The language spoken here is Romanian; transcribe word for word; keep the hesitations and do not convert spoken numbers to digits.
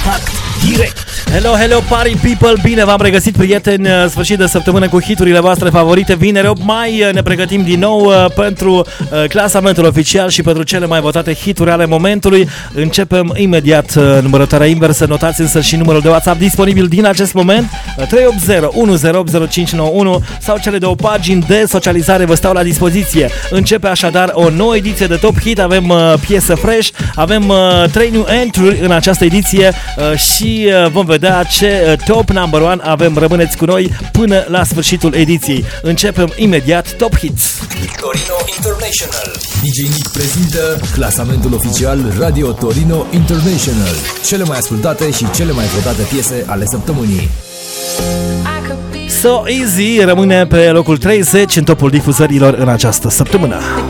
Impact Direct. Hello, hello party people, bine v-am regăsit, prieteni, sfârșit de săptămână cu hiturile voastre favorite. Vineri opt mai ne pregătim din nou pentru clasamentul oficial și pentru cele mai votate hituri ale momentului. Începem imediat numărătoarea inversă, notați însă și numărul de WhatsApp disponibil din acest moment, trei opt zero unu zero opt zero cinci nouă unu, sau cele două pagini de socializare vă stau la dispoziție. Începe așadar o nouă ediție de Top Hit, avem piesă fresh, avem trei new entry în această ediție și vom vedea ce top number one avem. Rămâneți cu noi până la sfârșitul ediției. Începem imediat Top Hits. Torino International. D J Nick prezintă clasamentul oficial Radio Torino International. Cele mai ascultate și cele mai votate piese ale săptămânii. So Easy rămâne pe locul treizeci în topul difuzărilor în această săptămână.